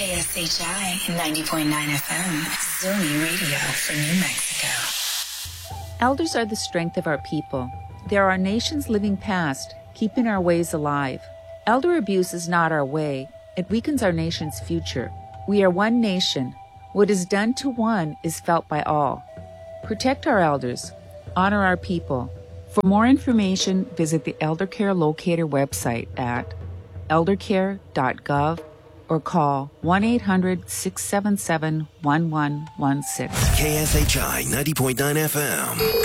KSHI 90.9 FM, Zuni Radio for New Mexico. Elders are the strength of our people. They are our nation's living past, keeping our ways alive. Elder abuse is not our way. It weakens our nation's future. We are one nation. What is done to one is felt by all. Protect our elders. Honor our people. For more information, visit the Elder Care Locator website at eldercare.gov or call 1-800-677-1116. KSHI 90.9 FM.